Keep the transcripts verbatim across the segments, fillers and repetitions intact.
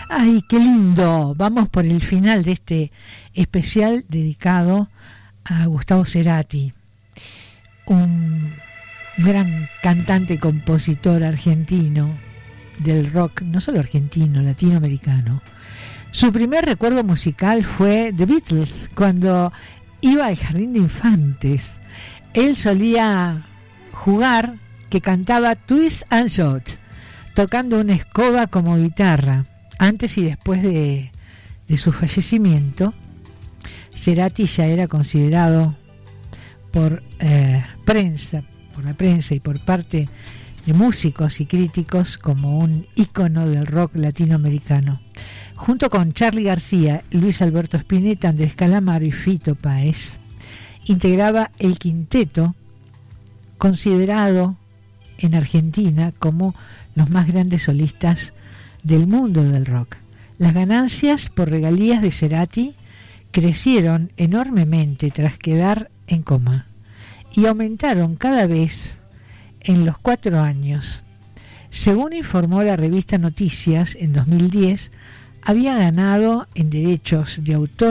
Ay, qué lindo. Vamos por el final de este especial dedicado a Gustavo Cerati, un gran cantante y compositor argentino del rock, no solo argentino, latinoamericano. Su primer recuerdo musical fue The Beatles, cuando iba al jardín de infantes. Él solía jugar que cantaba Twist and Shout, tocando una escoba como guitarra. Antes y después de, de su fallecimiento, Cerati ya era considerado por eh, prensa, por la prensa y por parte de músicos y críticos como un ícono del rock latinoamericano. Junto con Charly García, Luis Alberto Spinetta, Andrés Calamaro y Fito Páez, integraba el quinteto considerado en Argentina como los más grandes solistas del mundo del rock. Las ganancias por regalías de Cerati crecieron enormemente tras quedar en coma y aumentaron cada vez en los cuatro años. Según informó la revista Noticias, en dos mil diez había ganado en derechos de autor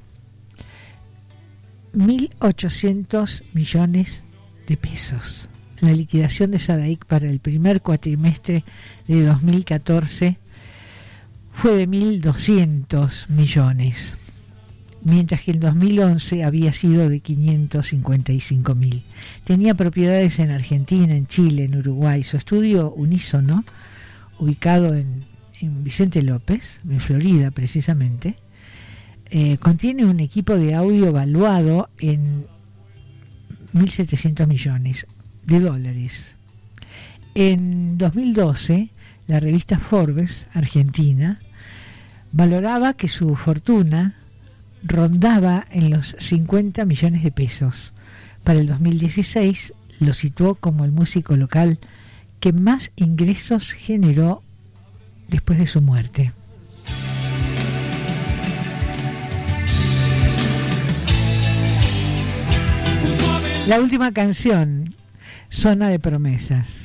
mil ochocientos millones de pesos. La liquidación de Sadaic para el primer cuatrimestre de dos mil catorce fue de mil doscientos millones, mientras que en dos mil once había sido de quinientos cincuenta y cinco mil. Tenía propiedades en Argentina, en Chile, en Uruguay. Su estudio Unísono, ubicado en, en Vicente López, en Florida precisamente, eh, contiene un equipo de audio valuado en mil setecientos millones de dólares. En dos mil doce, la revista Forbes Argentina valoraba que su fortuna rondaba en los cincuenta millones de pesos. Para el dos mil dieciséis lo situó como el músico local que más ingresos generó después de su muerte. La última canción, Zona de Promesas.